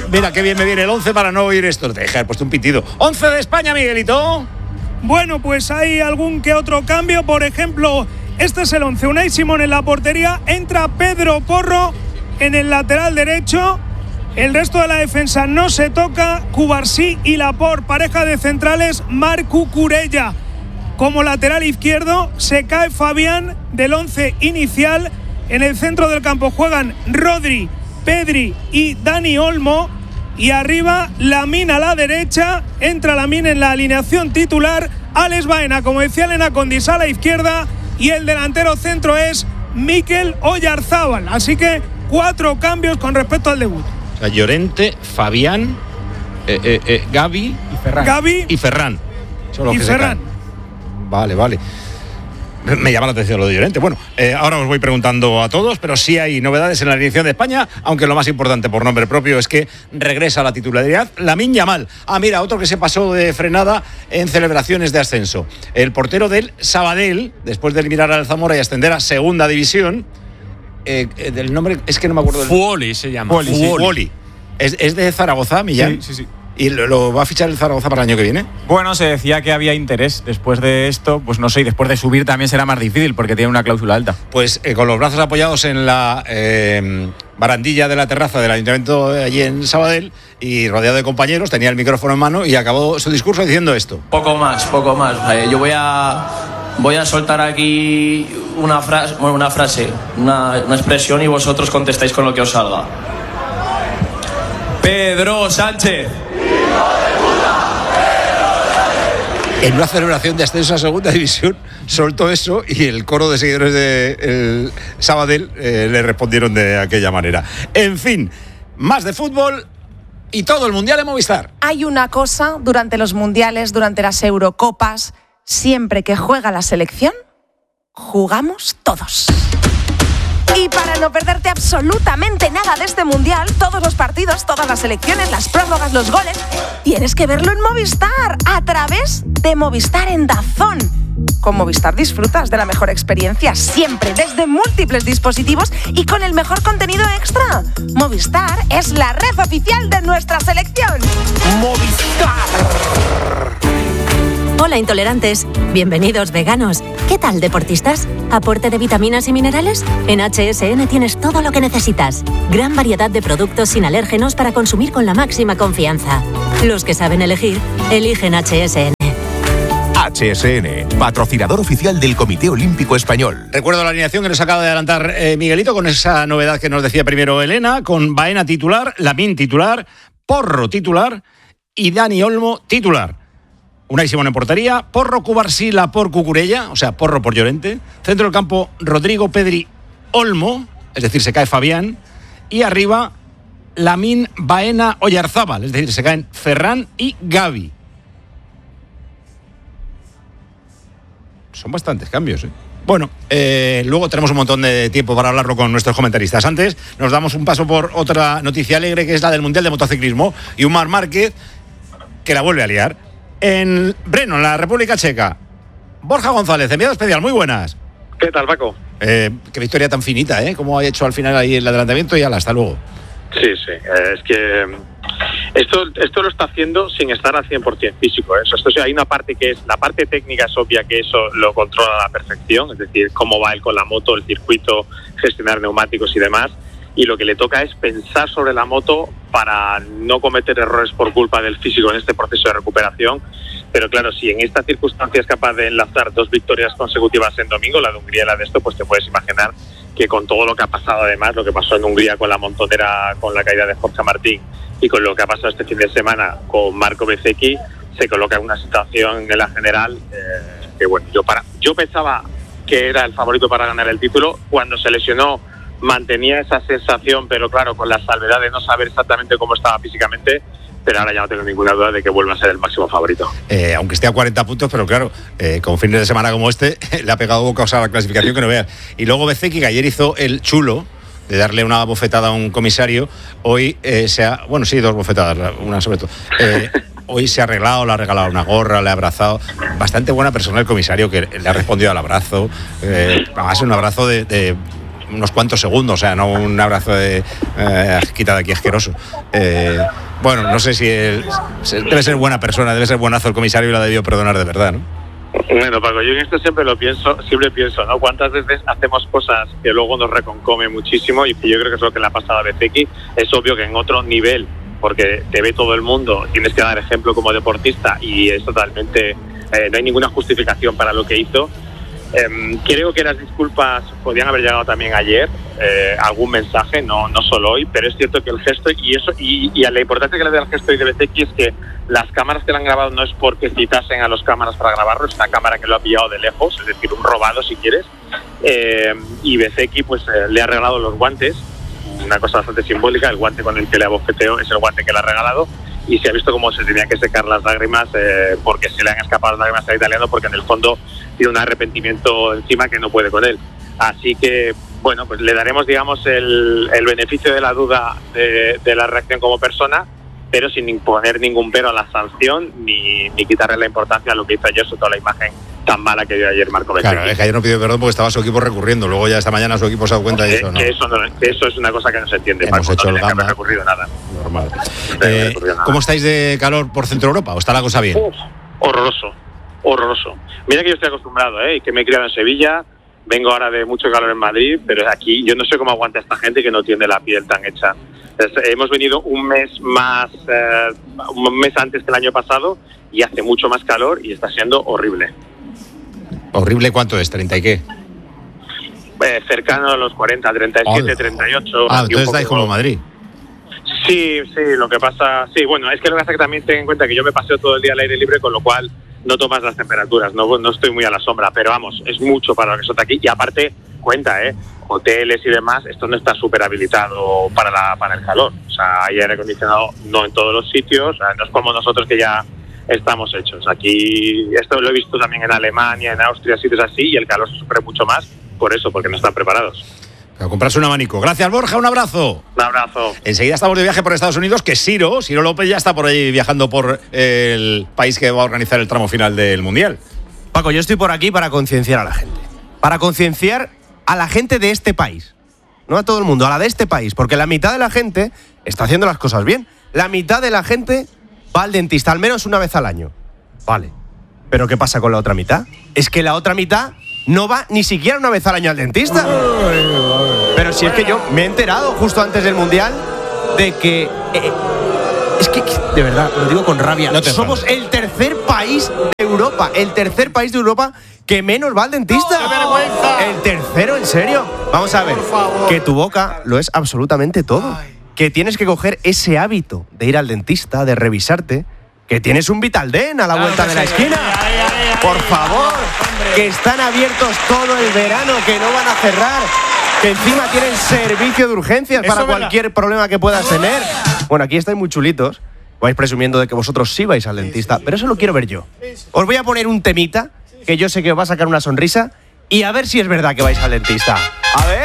Mira, qué bien me viene el 11 para no oír esto. Te dejé haber puesto un pitido. 11 de España, Miguelito. Bueno, pues hay algún que otro cambio. Por ejemplo, este es el 11. Unai Simón en la portería. Entra Pedro Porro en el lateral derecho. El resto de la defensa no se toca. Cubarsí y Laporte, pareja de centrales. Marc Cucurella como lateral izquierdo. Se cae Fabián del 11 inicial. En el centro del campo juegan Rodri, Pedri y Dani Olmo. Y arriba Lamine a la derecha. Entra Lamine en la alineación titular. Alex Baena, como decía Elena Condis, a la izquierda. Y el delantero centro es Mikel Oyarzábal. Así que 4 cambios con respecto al debut. O sea, Llorente, Fabián, Gavi y Ferran. Son los y que Ferran. Vale. Me llama la atención lo de Llorente. Bueno, ahora os voy preguntando a todos, pero sí hay novedades en la alineación de España, aunque lo más importante por nombre propio es que regresa a la titularidad Lamine Yamal. Mira, otro que se pasó de frenada en celebraciones de ascenso. El portero del Sabadell, después de eliminar al Zamora y ascender a segunda división, del nombre es que no me acuerdo. Fuoli se llama. Fuoli. ¿Es de Zaragoza, Millán? Sí. ¿Y lo va a fichar el Zaragoza para el año que viene? Bueno, se decía que había interés. Después de esto, pues no sé, y después de subir también será más difícil porque tiene una cláusula alta. Pues con los brazos apoyados en la barandilla de la terraza del ayuntamiento allí en Sabadell y rodeado de compañeros, tenía el micrófono en mano y acabó su discurso diciendo esto. Poco más. Yo voy a soltar aquí una frase, una expresión y vosotros contestáis con lo que os salga. Pedro Sánchez. En una celebración de ascenso a segunda división soltó eso y el coro de seguidores del Sabadell le respondieron de aquella manera. En fin, más de fútbol y todo el mundial en Movistar. Hay una cosa durante los mundiales, durante las Eurocopas, siempre que juega la selección, jugamos todos. Y para no perderte absolutamente nada de este mundial, todos los partidos, todas las selecciones, las prórrogas, los goles, tienes que verlo en Movistar, a través de Movistar en DAZN. Con Movistar disfrutas de la mejor experiencia siempre, desde múltiples dispositivos y con el mejor contenido extra. Movistar es la red oficial de nuestra selección. Movistar. Hola intolerantes, bienvenidos veganos. ¿Qué tal deportistas? ¿Aporte de vitaminas y minerales? En HSN tienes todo lo que necesitas. Gran variedad de productos sin alérgenos para consumir con la máxima confianza. Los que saben elegir, eligen HSN. HSN, patrocinador oficial del Comité Olímpico Español. Recuerdo la alineación que nos acaba de adelantar Miguelito con esa novedad que nos decía primero Elena, con Baena titular, Lamine titular, Porro titular y Dani Olmo titular. Unai Simón en portería, Porro, Cubarsí, Laporte, Cucurella, o sea, Porro por Llorente. Centro del campo, Rodrigo, Pedri, Olmo, es decir, se cae Fabián. Y arriba, Lamine, Baena, Oyarzábal, es decir, se caen Ferran y Gavi. Son bastantes cambios, ¿eh? Bueno, luego tenemos un montón de tiempo para hablarlo con nuestros comentaristas. Antes, nos damos un paso por otra noticia alegre, que es la del Mundial de Motociclismo. Y un Marc Márquez que la vuelve a liar. En Brno, en la República Checa. Borja González, enviado especial, muy buenas. ¿Qué tal, Paco? Qué victoria tan finita, ¿eh? Como ha hecho al final ahí el adelantamiento y ala, hasta luego. Sí, es que esto lo está haciendo sin estar al 100% físico. Hay una parte que es, la parte técnica es obvia que eso lo controla a la perfección, es decir, cómo va él con la moto, el circuito, gestionar neumáticos y demás. Y lo que le toca es pensar sobre la moto para no cometer errores por culpa del físico en este proceso de recuperación. Pero claro, si en esta circunstancia es capaz de enlazar 2 victorias consecutivas en domingo, la de Hungría y la de esto, pues te puedes imaginar que con todo lo que ha pasado, además, lo que pasó en Hungría con la montonera, con la caída de Jorge Martín y con lo que ha pasado este fin de semana con Marco Bezzecchi, se coloca en una situación en la general que, bueno, yo pensaba que era el favorito para ganar el título. Cuando se lesionó mantenía esa sensación, pero claro, con la salvedad de no saber exactamente cómo estaba físicamente, pero ahora ya no tengo ninguna duda de que vuelva a ser el máximo favorito. Aunque esté a 40 puntos, pero claro, con fines de semana como este, le ha pegado boca a la clasificación que no veas. Y luego Bezzecchi, que ayer hizo el chulo de darle una bofetada a un comisario, hoy bueno, sí, 2 bofetadas, una sobre todo. Hoy se ha arreglado, le ha regalado una gorra, le ha abrazado. Bastante buena persona el comisario, que le ha respondido al abrazo. Además, un abrazo de unos cuantos segundos, o sea, no un abrazo de quita de aquí asqueroso. Bueno, no sé si debe ser buena persona, debe ser buenazo el comisario y lo ha debido perdonar de verdad, ¿no? Bueno, Paco, yo en esto siempre pienso, ¿no? Cuántas veces hacemos cosas que luego nos reconcome muchísimo, y que yo creo que es lo que le ha pasado a Bezeki. Es obvio que en otro nivel, porque te ve todo el mundo, tienes que dar ejemplo como deportista, y es totalmente, no hay ninguna justificación para lo que hizo. Creo que las disculpas podían haber llegado también ayer, algún mensaje, no solo hoy, pero es cierto que el gesto y a la importancia que le da el gesto de Bezeki es que las cámaras que le han grabado no es porque citasen a los cámaras para grabarlo, es una cámara que lo ha pillado de lejos, es decir, un robado si quieres, y Bezeki pues le ha regalado los guantes, una cosa bastante simbólica. El guante con el que le abofeteó es el guante que le ha regalado, y se ha visto cómo se tenía que secar las lágrimas, porque se le han escapado las lágrimas al italiano, porque en el fondo tiene un arrepentimiento encima que no puede con él. Así que, bueno, pues le daremos, digamos, el beneficio de la duda de la reacción como persona, pero sin imponer ningún pero a la sanción, ni quitarle la importancia a lo que hizo ayer, sobre todo la imagen tan mala que dio ayer Marco Bezeki. Claro, es que ayer no pidió perdón porque estaba su equipo recurriendo, luego ya esta mañana su equipo se ha dado cuenta de eso, ¿no? Que eso es una cosa que no se entiende. Hemos hecho no el gama. No recurrido nada. Normal. ¿Cómo estáis de calor por Centro Europa? ¿O está la cosa bien? Horroroso. Mira que yo estoy acostumbrado, y que me he criado en Sevilla, vengo ahora de mucho calor en Madrid, pero aquí yo no sé cómo aguanta esta gente que no tiene la piel tan hecha. Hemos venido un mes antes que el año pasado, y hace mucho más calor y está siendo horrible. ¿Horrible cuánto es? ¿30 y qué? Cercano a los 40, 37, 38. Entonces estáis como Madrid. Sí, lo que pasa... Sí, bueno, es que lo que pasa es que también ten en cuenta que yo me paseo todo el día al aire libre, con lo cual no tomas las temperaturas, no estoy muy a la sombra, pero vamos, es mucho para lo que está aquí, y aparte, cuenta, hoteles y demás, esto no está súper habilitado para el calor. O sea, hay aire acondicionado no en todos los sitios, o sea, no es como nosotros que ya estamos hechos. Aquí, esto lo he visto también en Alemania, en Austria, sitios así, y el calor se sufre mucho más por eso, porque no están preparados. A comprarse un abanico. Gracias, Borja, un abrazo. Un abrazo. Enseguida estamos de viaje por Estados Unidos, que Ciro López ya está por ahí viajando por el país que va a organizar el tramo final del Mundial. Paco, yo estoy por aquí para concienciar a la gente. Para concienciar a la gente de este país. No a todo el mundo, a la de este país. Porque la mitad de la gente está haciendo las cosas bien. La mitad de la gente va al dentista al menos una vez al año. Vale. ¿Pero qué pasa con la otra mitad? Es que la otra mitad no va ni siquiera una vez al año al dentista. Pero si es que yo me he enterado justo antes del Mundial de que... es que, de verdad, lo digo con rabia. Somos el tercer país de Europa. El tercer país de Europa que menos va al dentista. ¡Qué vergüenza! El tercero, ¿en serio? Vamos a ver, que tu boca lo es absolutamente todo. Que tienes que coger ese hábito de ir al dentista, de revisarte. Que tienes un Vitaldent a la vuelta de la esquina. Por favor, que están abiertos todo el verano, que no van a cerrar. Que encima tienen servicio de urgencias para cualquier problema que puedas tener. Bueno, aquí estáis muy chulitos. Vais presumiendo de que vosotros sí vais al dentista, pero eso lo quiero ver yo. Os voy a poner un temita que yo sé que os va a sacar una sonrisa, y a ver si es verdad que vais al dentista. A ver.